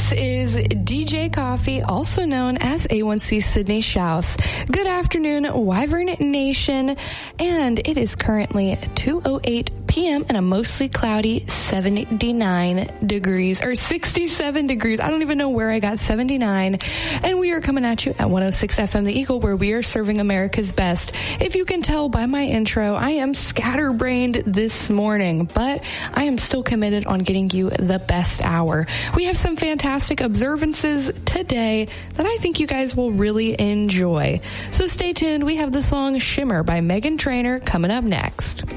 This is DJ Coffee, also known as A1C Sydney Schaus. Good afternoon, Wyvern Nation, and it is currently 2:08 p.m. and a mostly cloudy 79 degrees, or 67 degrees. I don't even know where I got 79. And we are coming at you at 106 FM The Eagle, where we are serving America's best. If you can tell by my intro, I am scatterbrained this morning, but I am still committed on getting you the best hour. We have some fantastic observances today that I think you guys will really enjoy. So stay tuned. We have the song Shimmer by Meghan Trainor coming up next.